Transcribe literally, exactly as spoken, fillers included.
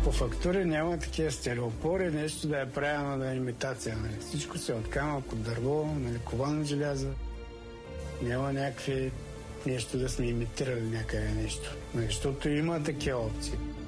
по фактури няма такива стереопори, нещо да е правилно на имитация. Нали. Всичко се от камък, от дърво, нали, ковано желязо. Няма някакви нещо да сме имитирали някъде нещо. Нали, защото има такива опции.